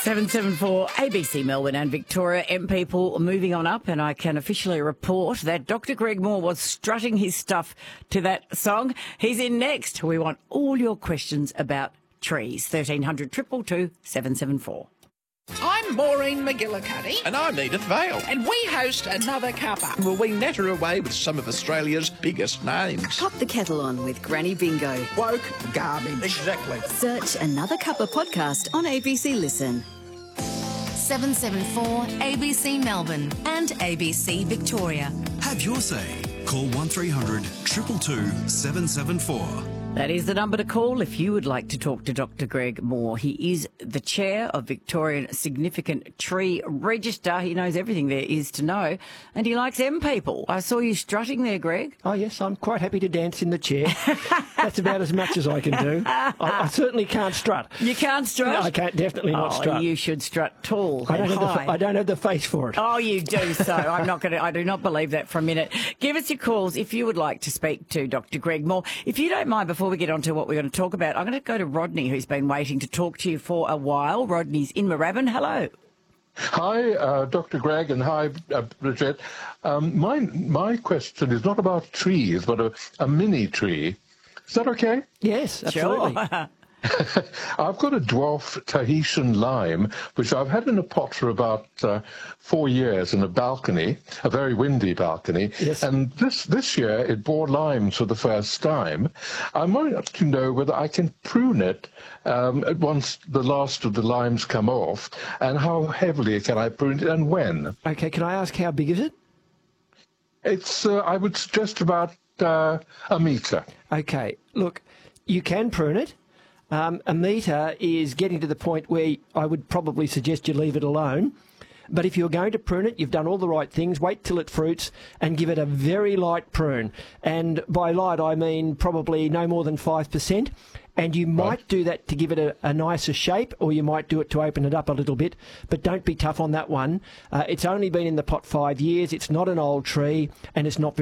774 ABC Melbourne and Victoria. M people moving on up, and I can officially report that Dr. Greg Moore was strutting his stuff to that song. He's in next. We want all your questions about trees. 1300 222 774. I'm Maureen McGillicuddy. And I'm Edith Vale. And we host Another Cuppa. Will we natter away with some of Australia's biggest names? Pop the kettle on with Granny Bingo. Woke garbage. Exactly. Search Another Cuppa podcast on ABC Listen. 774 ABC Melbourne and ABC Victoria. Have your say. Call 1300 222 774. That is the number to call if you would like to talk to Dr. Greg Moore. He is the chair of Victorian Significant Tree Register. He knows everything there is to know, and he likes M people. I saw you strutting there, Greg. Oh, yes, I'm quite happy to dance in the chair. That's about as much as I can do. I certainly can't strut. You can't strut? No, I can't definitely not strut. You should strut tall I and high. I don't have the face for it. Oh, you do so. I do not believe that for a minute. Give us your calls if you would like to speak to Dr. Greg Moore. If you don't mind, before we get on to what we're going to talk about, I'm going to go to Rodney, who's been waiting to talk to you for a while. Rodney's in Moorabbin. Hello. Hi, Dr. Greg, and hi, Bridget. My question is not about trees, but a mini tree. Is that okay? Yes, absolutely. Sure. I've got a dwarf Tahitian lime, which I've had in a pot for about 4 years in a balcony, a very windy balcony. Yes. And this year it bore limes for the first time. I wanted to know whether I can prune it once the last of the limes come off, and how heavily can I prune it and when? Okay, can I ask how big is it? It's, I would suggest about a metre. Okay, look, you can prune it. A metre is getting to the point where I would probably suggest you leave it alone. But if you're going to prune it, you've done all the right things. Wait till it fruits and give it a very light prune. And by light, I mean probably no more than 5%. And you might do that to give it a nicer shape, or you might do it to open it up a little bit. But don't be tough on that one. It's only been in the pot 5 years. It's not an old tree, and it's not very